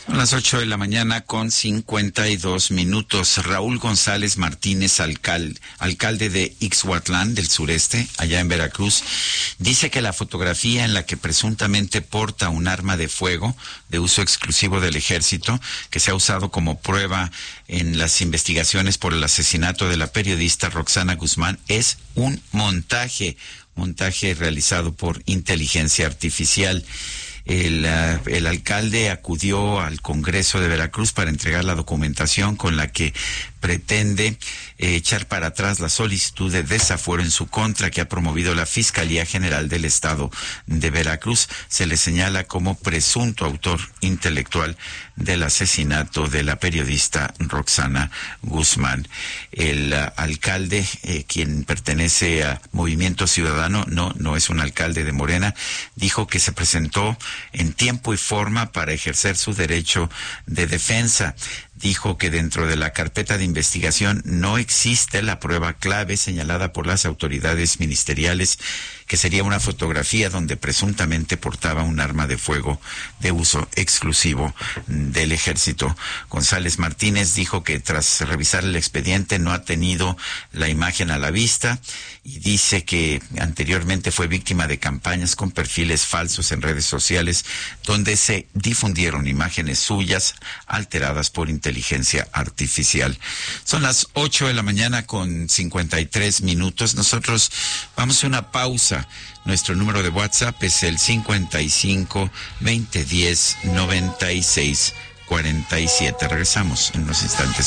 Son las 8 de la mañana con 52 minutos. Raúl González Martínez, alcalde de Ixhuatlán del sureste, allá en Veracruz, dice que la fotografía en la que presuntamente porta un arma de fuego de uso exclusivo del ejército, que se ha usado como prueba en las investigaciones por el asesinato de la periodista Roxana Guzmán, es un montaje realizado por inteligencia artificial. El alcalde acudió al Congreso de Veracruz para entregar la documentación con la que pretende echar para atrás la solicitud de desafuero en su contra que ha promovido la Fiscalía General del Estado de Veracruz. Se le señala como presunto autor intelectual del asesinato de la periodista Roxana Guzmán. El alcalde, quien pertenece a Movimiento Ciudadano, no es un alcalde de Morena, dijo que se presentó en tiempo y forma para ejercer su derecho de defensa. Dijo que dentro de la carpeta de investigación no existe la prueba clave señalada por las autoridades ministeriales, que sería una fotografía donde presuntamente portaba un arma de fuego de uso exclusivo del ejército. González Martínez dijo que tras revisar el expediente no ha tenido la imagen a la vista y dice que anteriormente fue víctima de campañas con perfiles falsos en redes sociales donde se difundieron imágenes suyas alteradas por inteligencia artificial. Son las 8 de la mañana con 53 minutos. Nosotros vamos a una pausa. Nuestro número de WhatsApp es el 55 2010 96 47. Regresamos en unos instantes.